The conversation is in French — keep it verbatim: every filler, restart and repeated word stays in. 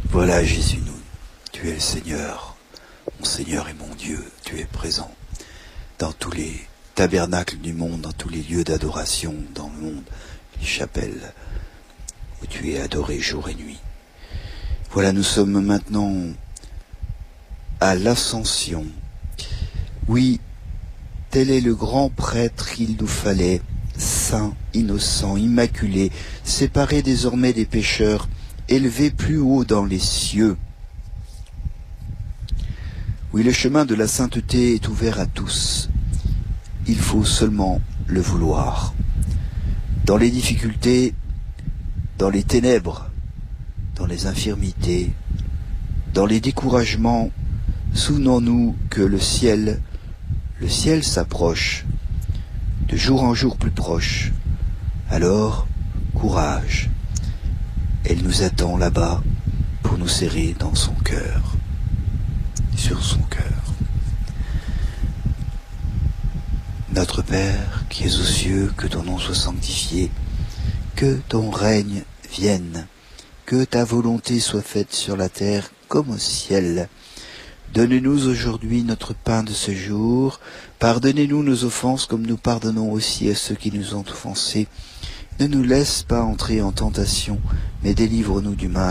Voilà Jésus, nous, tu es le Seigneur, mon Seigneur et mon Dieu, tu es présent dans tous les tabernacles du monde, dans tous les lieux d'adoration dans le monde, les chapelles où tu es adoré jour et nuit. Voilà, nous sommes maintenant à l'Ascension. Oui, tel est le grand prêtre qu'il nous fallait, saint, innocent, immaculé, séparé désormais des pécheurs, élevé plus haut dans les cieux. Oui, le chemin de la sainteté est ouvert à tous. Il faut seulement le vouloir. Dans les difficultés, dans les ténèbres, dans les infirmités, dans les découragements, souvenons-nous que le ciel, le ciel s'approche, de jour en jour plus proche. Alors, courage. Elle nous attend là-bas pour nous serrer dans son cœur, sur son cœur. Notre Père, qui es aux cieux, que ton nom soit sanctifié, que ton règne vienne, que ta volonté soit faite sur la terre comme au ciel. Donne-nous aujourd'hui notre pain de ce jour. Pardonnez-nous nos offenses comme nous pardonnons aussi à ceux qui nous ont offensés. Ne nous laisse pas entrer en tentation, mais délivre-nous du mal.